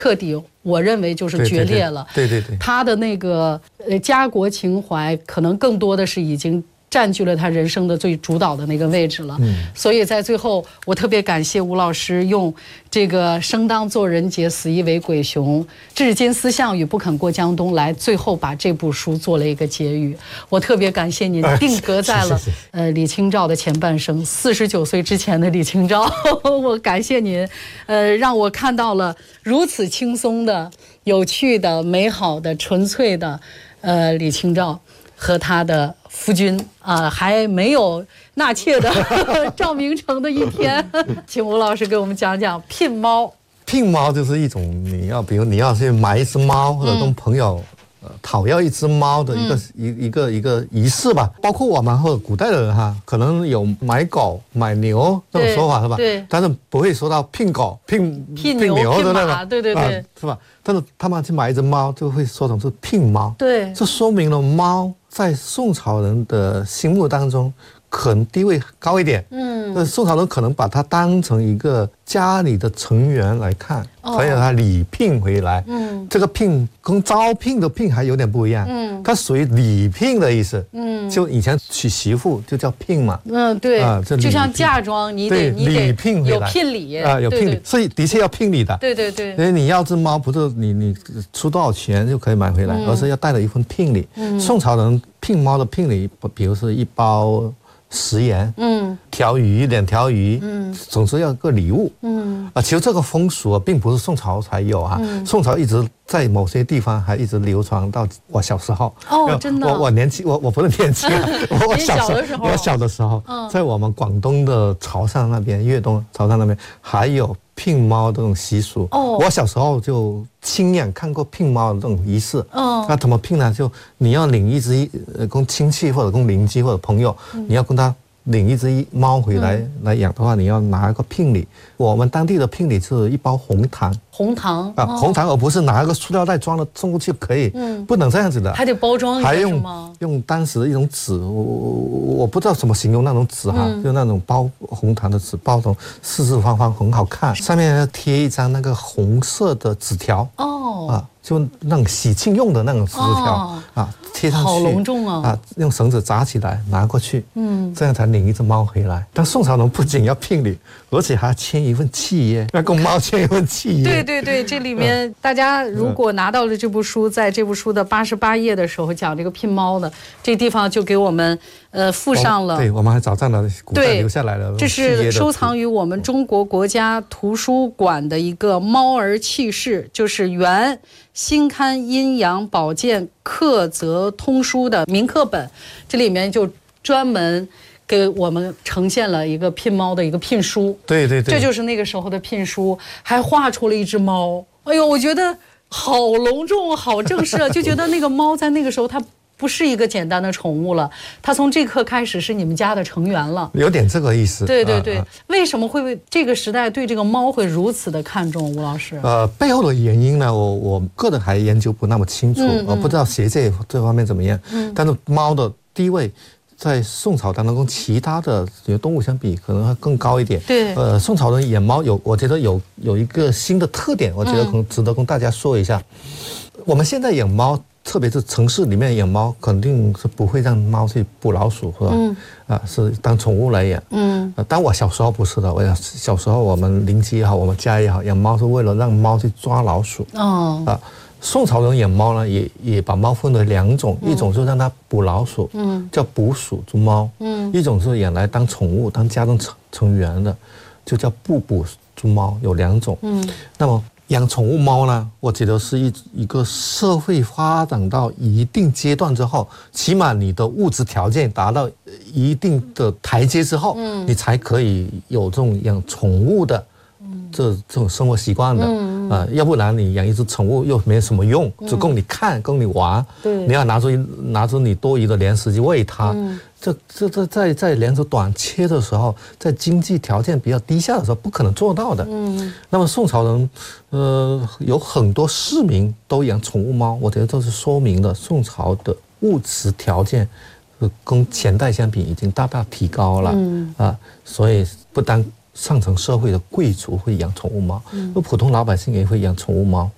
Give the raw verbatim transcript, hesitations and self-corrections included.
彻底，我认为就是决裂了。 对对 对, 对, 对， 他的那个呃家国情怀，可能更多的是已经占据了他人生的最主导的那个位置了。嗯，所以在最后，我特别感谢吴老师用这个"生当作人杰，死亦为鬼雄，至今思项羽，不肯过江东"来，最后把这部书做了一个结语。我特别感谢您，定格在了呃李清照的前半生，四十九岁之前的李清照。我感谢您，呃，让我看到了如此轻松的、有趣的、美好的、纯粹的，呃，李清照和他的夫君啊、呃，还没有纳妾的赵明诚的一天。请吴老师给我们讲讲聘猫。 聘猫就是一种你要，比如你要去买一只猫，或者跟朋友、嗯、呃讨要一只猫的一个、嗯、一一个一个仪式吧。包括我们或者古代的人哈，可能有买狗、买牛这种说法是吧？ 对。 但是不会说到聘狗、聘聘牛、聘牛的那个，对对对、 啊，是吧？但是他们去买一只猫，就会说成是聘猫。 对。 这说明了猫在宋朝人的心目当中可能地位高一点。嗯，那宋朝人可能把它当成一个家里的成员来看，所以他礼聘回来。嗯，这个聘跟招聘的聘还有点不一样。嗯，它属于礼聘的意思。嗯，就以前娶媳妇就叫聘嘛。 嗯，对啊，就像嫁妆，你得你得礼聘回来， 有聘礼啊，有聘礼，所以的确要聘礼的。 对对对， 所以你要只猫，不是你你出多少钱就可以买回来，而是要带着一份聘礼。嗯，宋朝人聘猫的聘礼，比如是一包食盐，嗯，条鱼两条鱼，嗯，总之要个礼物，嗯啊，其实这个风俗并不是宋朝才有啊，嗯、宋朝一直在某些地方还一直流传到我小时候。 哦，真的， 我我年轻，我我不是年轻、啊，我小时候，我小的时候，嗯、在我们广东的潮汕那边，粤东潮汕那边还有聘猫这种习俗。哦，我小时候就亲眼看过聘猫的这种仪式。哦，那怎么聘呢？就你要领一只呃，跟亲戚或者跟邻居或者朋友，嗯、你要跟他领一只猫回来、嗯、来养的话，你要拿一个聘礼。我们当地的聘礼是一包红糖。 红糖啊，哦、红糖，而不是拿一个塑料袋装了送过去可以，嗯，不能这样子的， 还得包装一下， 还用用当时的一种纸，我我我不知道怎么形容那种纸哈，嗯、就那种包红糖的纸，包成四四方方，很好看，上面要贴一张那个红色的纸条，哦，啊，就那种喜庆用的那种纸条、哦、啊，贴上去， 好隆重啊！ 啊，用绳子扎起来拿过去，嗯，这样才领一只猫回来。但宋朝人不仅要聘礼，而且还要签一份契约，要跟猫签一份契约。 对对对，这里面、嗯、大家如果拿到了这部书，在这部书的八十八页的时候讲这个聘猫的这地方就给我们呃附上了、哦， 对，我们还找到了古代留下来的， 这是收藏于我们中国国家图书馆的一个猫儿契事，就是原新刊阴阳保健课则通书的铭刻本，这里面就专门给我们呈现了一个聘猫的一个聘书。 对对对， 这就是那个时候的聘书，还画出了一只猫。哎呦，我觉得好隆重，好正式啊！就觉得那个猫在那个时候它不是一个简单的宠物了，它从这刻开始是你们家的成员了， 有点这个意思。 对对对，啊、为什么会这个时代对这个猫会如此的看重？吴老师， 呃，背后的原因呢，我我个人还研究不那么清楚，嗯嗯、我不知道学界这方面怎么样。嗯，但是猫的地位在宋朝当中跟其他的动物相比，可能会更高一点。 对， 呃，宋朝人养猫有，我觉得有有一个新的特点，我觉得可能值得跟大家说一下。嗯、我们现在养猫，特别是城市里面养猫，肯定是不会让猫去捕老鼠，是吧？嗯。啊，是当宠物来养。嗯。呃，但我小时候不是的，我小时候我们邻居也好，我们家也好，养猫是为了让猫去抓老鼠。哦。啊。宋朝人养猫呢，也也把猫分为两种，嗯、一种是让它捕老鼠，嗯，叫捕鼠之猫，嗯，一种是养来当宠物、当家中成成员的，就叫不捕之猫，有两种。嗯，那么养宠物猫呢，我觉得是一一个社会发展到一定阶段之后，起码你的物质条件达到一定的台阶之后，嗯，你才可以有这种养宠物的。这这种生活习惯的，嗯呃，要不然你养一只宠物又没什么用，嗯、只供你看，供你玩。对，你要拿出拿出你多余的粮食去喂它。嗯、这这这在在粮食短缺的时候，在经济条件比较低下的时候，不可能做到的。嗯，那么宋朝人，呃，有很多市民都养宠物猫，我觉得这是说明了宋朝的物质条件，呃，跟前代相比已经大大提高了。嗯啊，所以不单上层社会的贵族会养宠物猫，嗯，普通老百姓也会养宠物猫。